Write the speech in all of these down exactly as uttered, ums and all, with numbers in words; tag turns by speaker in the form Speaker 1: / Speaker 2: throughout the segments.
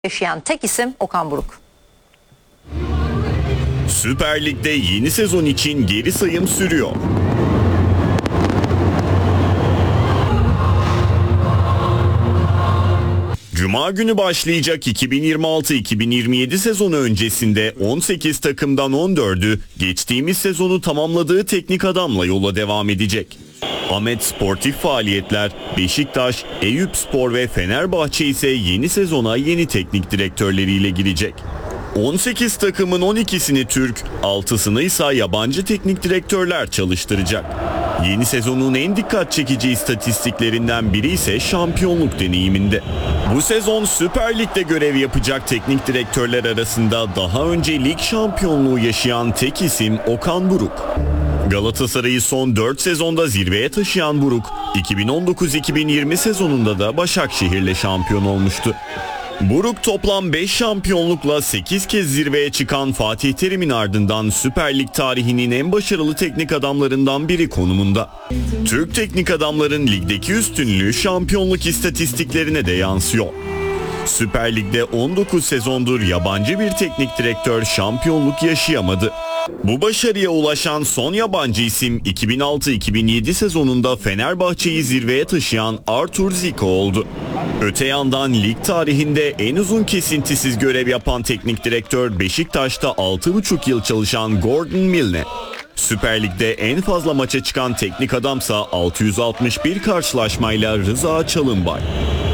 Speaker 1: yaşayan tek isim Okan Buruk.
Speaker 2: Süper Lig'de yeni sezon için geri sayım sürüyor. Cuma günü başlayacak iki bin yirmi altı iki bin yirmi yedi sezonu öncesinde on sekiz takımdan on dördü geçtiğimiz sezonu tamamladığı teknik adamla yola devam edecek. Ahmet sportif faaliyetler, Beşiktaş, Eyüpspor ve Fenerbahçe ise yeni sezona yeni teknik direktörleriyle girecek. on sekiz takımın on ikisini Türk, altısını ise yabancı teknik direktörler çalıştıracak. Yeni sezonun en dikkat çekici istatistiklerinden biri ise şampiyonluk deneyiminde. Bu sezon Süper Lig'de görev yapacak teknik direktörler arasında daha önce lig şampiyonluğu yaşayan tek isim Okan Buruk. Galatasaray'ı son dört sezonda zirveye taşıyan Buruk, iki bin on dokuz iki bin yirmi sezonunda da Başakşehir'le şampiyon olmuştu. Buruk toplam beş şampiyonlukla sekiz kez zirveye çıkan Fatih Terim'in ardından Süper Lig tarihinin en başarılı teknik adamlarından biri konumunda. Türk teknik adamların ligdeki üstünlüğü şampiyonluk istatistiklerine de yansıyor. Süper Lig'de on dokuz sezondur yabancı bir teknik direktör şampiyonluk yaşayamadı. Bu başarıya ulaşan son yabancı isim iki bin altı iki bin yedi sezonunda Fenerbahçe'yi zirveye taşıyan Artur Zico oldu. Öte yandan lig tarihinde en uzun kesintisiz görev yapan teknik direktör Beşiktaş'ta altı buçuk yıl çalışan Gordon Milne. Süper Lig'de en fazla maça çıkan teknik adamsa altı yüz altmış bir karşılaşmayla Rıza Çalınbay.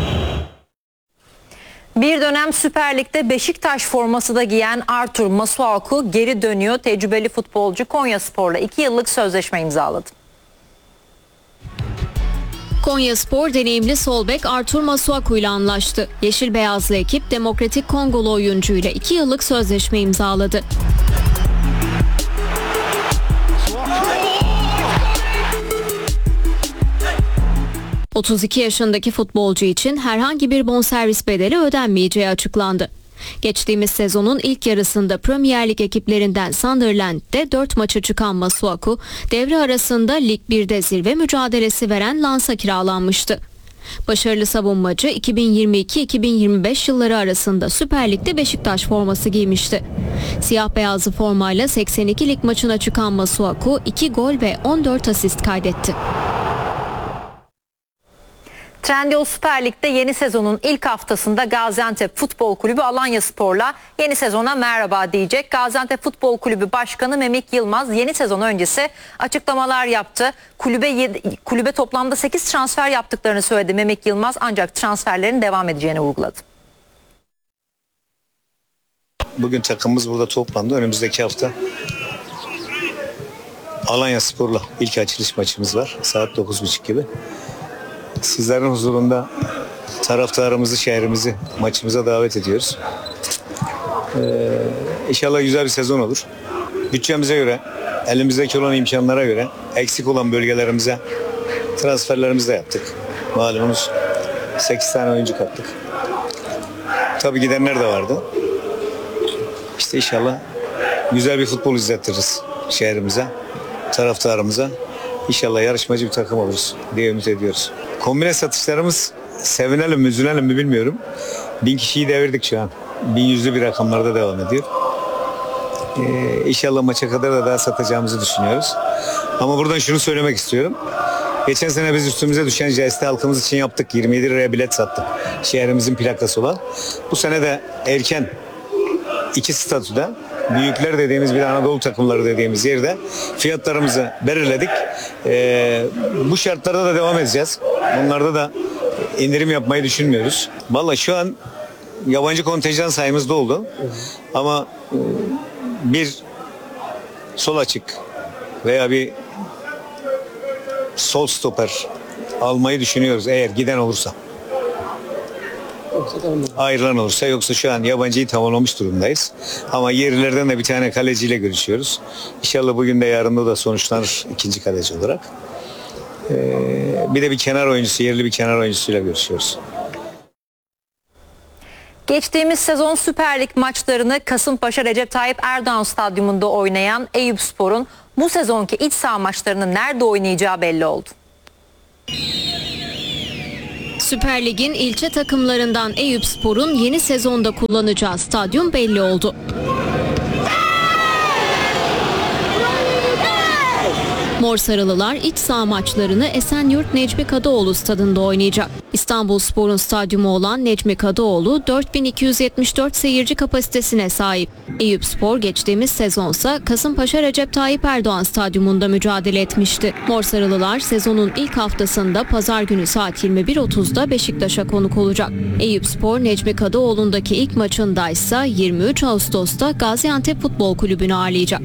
Speaker 1: Bir dönem Süper Lig'de Beşiktaş forması da giyen Artur Masuaku geri dönüyor. Tecrübeli futbolcu Konyaspor'la iki yıllık sözleşme imzaladı.
Speaker 3: Konyaspor deneyimli sol bek Artur Masuaku ile anlaştı. Yeşil beyazlı ekip Demokratik Kongolu oyuncuyla iki yıllık sözleşme imzaladı. otuz iki yaşındaki futbolcu için herhangi bir bonservis bedeli ödenmeyeceği açıklandı. Geçtiğimiz sezonun ilk yarısında Premier Lig ekiplerinden Sunderland'de dört maça çıkan Masuaku, devre arasında Lig bir'de zirve mücadelesi veren Lens'a kiralanmıştı. Başarılı savunmacı iki bin yirmi iki iki bin yirmi beş yılları arasında Süper Lig'de Beşiktaş forması giymişti. Siyah beyazlı formayla seksen iki lig maçına çıkan Masuaku iki gol ve on dört asist kaydetti.
Speaker 1: Trendyol Süper Lig'de yeni sezonun ilk haftasında Gaziantep Futbol Kulübü Alanyaspor'la yeni sezona merhaba diyecek. Gaziantep Futbol Kulübü Başkanı Memik Yılmaz yeni sezon öncesi açıklamalar yaptı. Kulübe, kulübe toplamda sekiz transfer yaptıklarını söyledi Memik Yılmaz, ancak transferlerin devam edeceğini vurguladı.
Speaker 4: Bugün takımımız burada toplandı. Önümüzdeki hafta Alanyaspor'la ilk açılış maçımız var. Saat dokuz buçuk gibi. Sizlerin huzurunda taraftarımızı, şehrimizi maçımıza davet ediyoruz. Ee, İnşallah güzel bir sezon olur. Bütçemize göre, elimizdeki olan imkanlara göre eksik olan bölgelerimize transferlerimizi de yaptık. Malumunuz sekiz tane oyuncu kattık. Tabii gidenler de vardı. İşte inşallah güzel bir futbol izlettiririz şehrimize, taraftarımıza. İnşallah yarışmacı bir takım oluruz diye ümit ediyoruz. Kombine satışlarımız, sevinelim mi üzülelim mi bilmiyorum. Bin kişiyi devirdik şu an. Bin yüzlü bir rakamlarda devam ediyor. Ee, İnşallah maça kadar da daha satacağımızı düşünüyoruz. Ama buradan şunu söylemek istiyorum. Geçen sene biz üstümüze düşen jesti halkımız için yaptık. yirmi yedi liraya bilet sattık. Şehrimizin plakası olan. Bu sene de erken iki statüde büyükler dediğimiz bir Anadolu takımları dediğimiz yerde fiyatlarımızı belirledik. Ee, bu şartlarda da devam edeceğiz. Bunlarda da indirim yapmayı düşünmüyoruz. Vallahi şu an yabancı kontenjan sayımız doldu. Ama e, bir sol açık veya bir sol stoper almayı düşünüyoruz eğer giden olursa. Ayrılan olursa, yoksa şu an yabancıyı tamamlamış durumdayız. Ama yerlilerden de bir tane kaleciyle görüşüyoruz. İnşallah bugün de yarın da sonuçlanır ikinci kaleci olarak. Ee, bir de bir kenar oyuncusu, yerli bir kenar oyuncusuyla görüşüyoruz.
Speaker 1: Geçtiğimiz sezon Süper Lig maçlarını Kasımpaşa Recep Tayyip Erdoğan Stadyumunda oynayan Eyüpspor'un bu sezonki iç saha maçlarını nerede oynayacağı belli oldu.
Speaker 3: Süper Lig'in ilçe takımlarından Eyüpspor'un yeni sezonda kullanacağı stadyum belli oldu. Mor Sarılılar iç saha maçlarını Esenyurt Necmi Kadıoğlu stadında oynayacak. İstanbulspor'un stadyumu olan Necmi Kadıoğlu dört bin iki yüz yetmiş dört seyirci kapasitesine sahip. Eyüpspor geçtiğimiz sezonsa Kasımpaşa Recep Tayyip Erdoğan stadyumunda mücadele etmişti. Mor Sarılılar sezonun ilk haftasında pazar günü saat yirmi bir otuzda Beşiktaş'a konuk olacak. Eyüpspor Necmi Kadıoğlu'ndaki ilk maçındaysa yirmi üç Ağustos'ta Gaziantep Futbol Kulübü'nü ağırlayacak.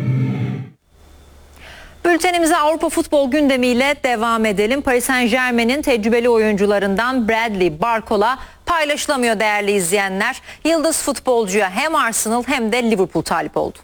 Speaker 1: Bültenimize Avrupa futbol gündemiyle devam edelim. Paris Saint-Germain'in tecrübeli oyuncularından Bradley Barcola paylaşılamıyor değerli izleyenler. Yıldız futbolcuya hem Arsenal hem de Liverpool talip oldu.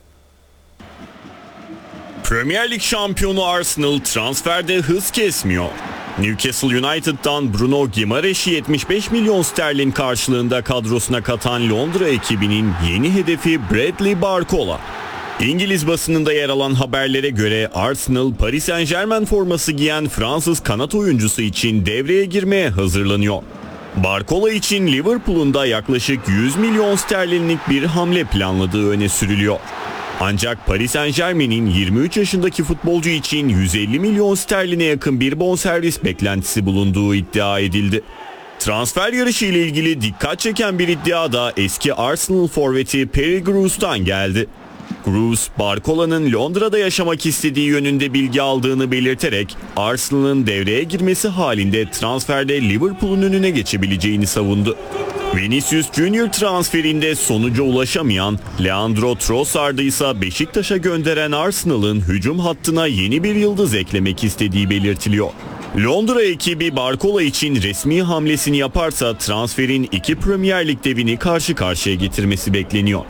Speaker 2: Premier Lig şampiyonu Arsenal transferde hız kesmiyor. Newcastle United'dan Bruno Guimaraes'i yetmiş beş milyon sterlin karşılığında kadrosuna katan Londra ekibinin yeni hedefi Bradley Barcola. İngiliz basınında yer alan haberlere göre Arsenal, Paris Saint-Germain forması giyen Fransız kanat oyuncusu için devreye girmeye hazırlanıyor. Barcola için Liverpool'un da yaklaşık yüz milyon sterlinlik bir hamle planladığı öne sürülüyor. Ancak Paris Saint-Germain'in yirmi üç yaşındaki futbolcu için yüz elli milyon sterline yakın bir bonservis beklentisi bulunduğu iddia edildi. Transfer yarışı ile ilgili dikkat çeken bir iddia da eski Arsenal forveti Perry Grous'tan geldi. Grous, Barcola'nın Londra'da yaşamak istediği yönünde bilgi aldığını belirterek Arsenal'ın devreye girmesi halinde transferde Liverpool'un önüne geçebileceğini savundu. Vinicius Junior transferinde sonuca ulaşamayan Leandro Trossard'ı ise Beşiktaş'a gönderen Arsenal'ın hücum hattına yeni bir yıldız eklemek istediği belirtiliyor. Londra ekibi Barcola için resmi hamlesini yaparsa transferin iki Premier Lig devini karşı karşıya getirmesi bekleniyor.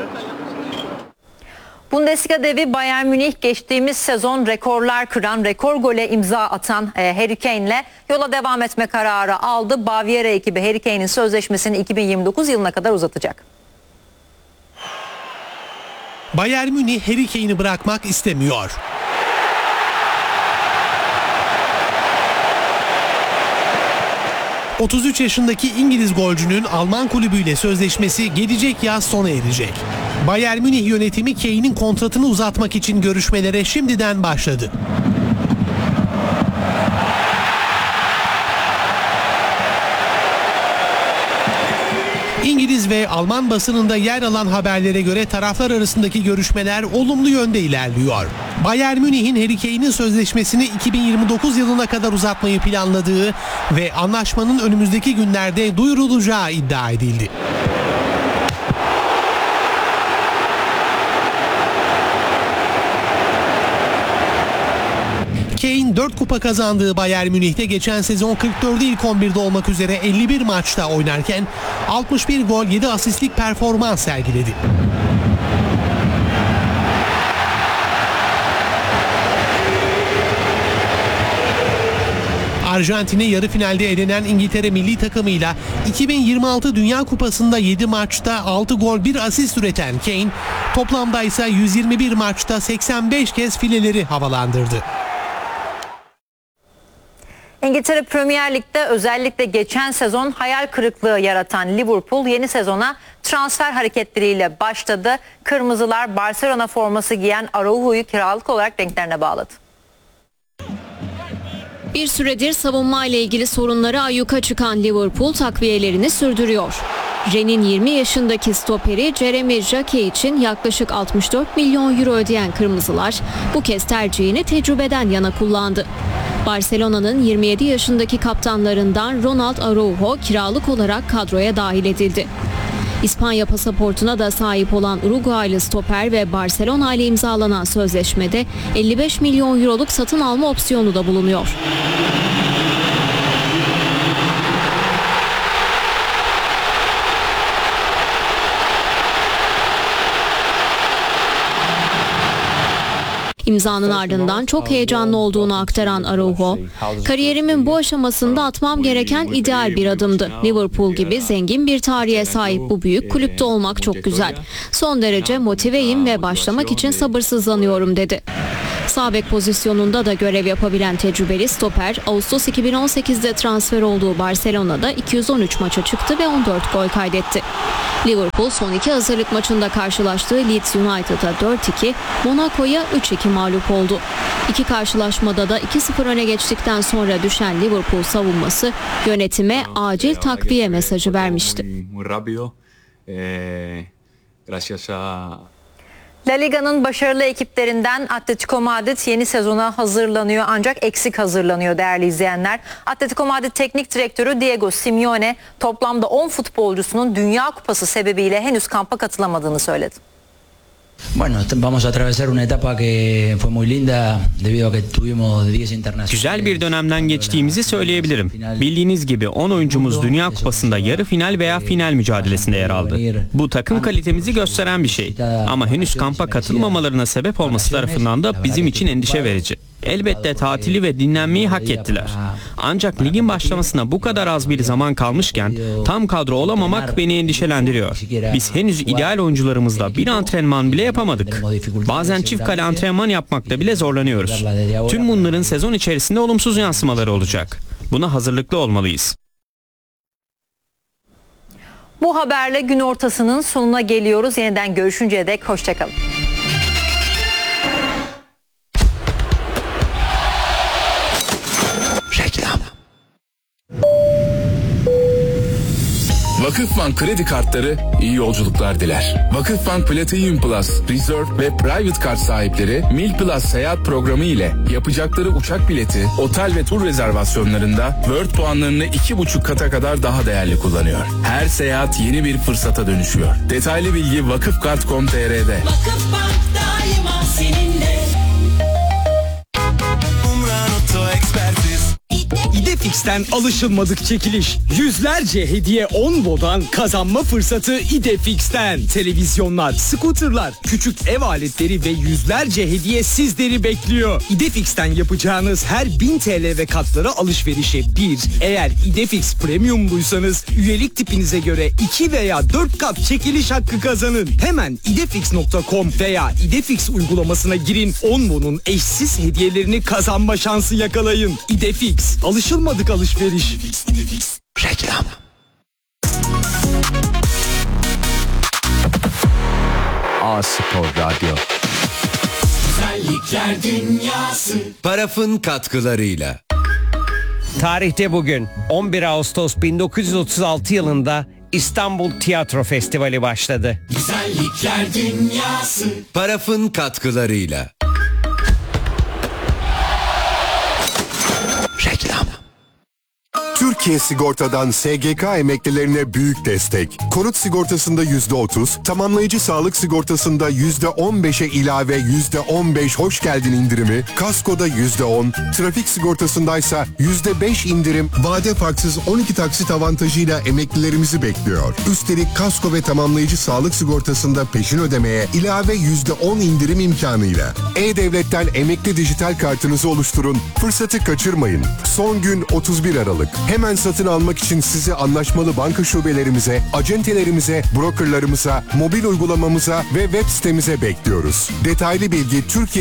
Speaker 1: Bundesliga devi Bayern Münih geçtiğimiz sezon rekorlar kıran, rekor gole imza atan e, Harry Kane'le yola devam etme kararı aldı. Baviera ekibi Harry Kane'in sözleşmesini iki bin yirmi dokuz yılına kadar uzatacak.
Speaker 5: Bayern Münih Harry Kane'i bırakmak istemiyor. otuz üç yaşındaki İngiliz golcünün Alman kulübüyle sözleşmesi gelecek yaz sona erecek. Bayern Münih yönetimi Kane'in kontratını uzatmak için görüşmelere şimdiden başladı. İngiliz ve Alman basınında yer alan haberlere göre taraflar arasındaki görüşmeler olumlu yönde ilerliyor. Bayern Münih'in Harry Kane'in sözleşmesini iki bin yirmi dokuz yılına kadar uzatmayı planladığı ve anlaşmanın önümüzdeki günlerde duyurulacağı iddia edildi. Kane dört kupa kazandığı Bayern Münih'te geçen sezon kırk dördü ilk on birde olmak üzere elli bir maçta oynarken altmış bir gol yedi asistlik performans sergiledi. Arjantin'i yarı finalde elenen İngiltere milli takımıyla iki bin yirmi altı Dünya Kupası'nda yedi maçta altı gol bir asist üreten Kane, toplamda ise yüz yirmi bir maçta seksen beş kez fileleri havalandırdı.
Speaker 1: İngiltere Premier Lig'de özellikle geçen sezon hayal kırıklığı yaratan Liverpool yeni sezona transfer hareketleriyle başladı. Kırmızılar Barcelona forması giyen Araujo'yu kiralık olarak renklerine bağladı.
Speaker 3: Bir süredir savunma ile ilgili sorunları ayyuka çıkan Liverpool takviyelerini sürdürüyor. Rennes'in yirmi yaşındaki stoperi Jeremy Jacquet için yaklaşık altmış dört milyon euro ödeyen Kırmızılar bu kez tercihini tecrübeden yana kullandı. Barcelona'nın yirmi yedi yaşındaki kaptanlarından Ronald Araujo kiralık olarak kadroya dahil edildi. İspanya pasaportuna da sahip olan Uruguaylı stoper ve Barcelona ile imzalanan sözleşmede elli beş milyon euroluk satın alma opsiyonu da bulunuyor. İmzanın ardından çok heyecanlı olduğunu aktaran Araujo, "Kariyerimin bu aşamasında atmam gereken ideal bir adımdı. Liverpool gibi zengin bir tarihe sahip bu büyük kulüpte olmak çok güzel. Son derece motiveyim ve başlamak için sabırsızlanıyorum," dedi. Sağ bek pozisyonunda da görev yapabilen tecrübeli stoper, Ağustos iki bin on sekizde transfer olduğu Barcelona'da iki yüz on üç maça çıktı ve on dört gol kaydetti. Liverpool son iki hazırlık maçında karşılaştığı Leeds United'a dört iki, Monaco'ya üç iki mağlup oldu. İki karşılaşmada da iki sıfır öne geçtikten sonra düşen Liverpool savunması yönetime acil takviye mesajı vermişti.
Speaker 1: La Liga'nın başarılı ekiplerinden Atletico Madrid yeni sezona hazırlanıyor ancak eksik hazırlanıyor değerli izleyenler. Atletico Madrid Teknik Direktörü Diego Simeone toplamda on futbolcusunun Dünya Kupası sebebiyle henüz kampa katılamadığını söyledi.
Speaker 6: Bueno, vamos a atravesar una etapa que fue muy linda debido a que tuvimos diez internacionales.
Speaker 7: Güzel bir dönemden geçtiğimizi söyleyebilirim. Bildiğiniz gibi on oyuncumuz Dünya Kupası'nda yarı final veya final mücadelesinde yer aldı. Bu takım kalitemizi gösteren bir şey. Ama henüz kampa katılmamalarına sebep olması tarafından da bizim için endişe verici. Elbette tatili ve dinlenmeyi hak ettiler. Ancak ligin başlamasına bu kadar az bir zaman kalmışken tam kadro olamamak beni endişelendiriyor. Biz henüz ideal oyuncularımızla bir antrenman bile yapamadık. Bazen çift kale antrenman yapmakta bile zorlanıyoruz. Tüm bunların sezon içerisinde olumsuz yansımaları olacak. Buna hazırlıklı olmalıyız.
Speaker 1: Bu haberle gün ortasının sonuna geliyoruz. Yeniden görüşünceye dek hoşçakalın.
Speaker 8: Vakıfbank kredi kartları iyi yolculuklar diler. Vakıfbank Platinum Plus, Reserve ve Private Kart sahipleri Mil Plus seyahat programı ile yapacakları uçak bileti, otel ve tur rezervasyonlarında World puanlarını iki buçuk kata kadar daha değerli kullanıyor. Her seyahat yeni bir fırsata dönüşüyor. Detaylı bilgi vakıfkart nokta com nokta tr'de.
Speaker 9: Vakıfbank daima seninle.
Speaker 10: İdefix'ten alışılmadık çekiliş. Yüzlerce hediye on bodan kazanma fırsatı İdefix'ten. Televizyonlar, skuterlar, küçük ev aletleri ve yüzlerce hediye sizleri bekliyor. İdefix'ten yapacağınız her bin T L ve katlara alışverişe bir. Eğer İdefix Premium'luysanız üyelik tipinize göre iki veya dört kat çekiliş hakkı kazanın. Hemen idefix nokta com veya İdefix uygulamasına girin. on bonun eşsiz hediyelerini kazanma şansı yakalayın. İdefix. Alışılmadık alışveriş.
Speaker 8: Reklam.
Speaker 11: A Spor Radyo.
Speaker 9: Güzellikler dünyası.
Speaker 11: Paraf'ın katkılarıyla.
Speaker 12: Tarihte bugün on bir Ağustos bin dokuz yüz otuz altı yılında İstanbul Tiyatro Festivali başladı.
Speaker 9: Güzellikler dünyası.
Speaker 11: Paraf'ın katkılarıyla.
Speaker 8: Reklam.
Speaker 13: Türkiye Sigorta'dan S G K emeklilerine büyük destek. Konut sigortasında yüzde otuz, tamamlayıcı sağlık sigortasında yüzde on beşe ilave yüzde on beş hoş geldin indirimi, kaskoda yüzde on, trafik sigortasındaysa yüzde beş indirim, vade farksız on iki taksit avantajıyla emeklilerimizi bekliyor. Üstelik kasko ve tamamlayıcı sağlık sigortasında peşin ödemeye ilave yüzde on indirim imkanıyla. E-Devlet'ten emekli dijital kartınızı oluşturun, fırsatı kaçırmayın. Son gün otuz bir Aralık. Hemen satın almak için sizi anlaşmalı banka şubelerimize, acentelerimize, brokerlarımıza, mobil uygulamamıza ve web sitemize bekliyoruz. Detaylı bilgi Türkiye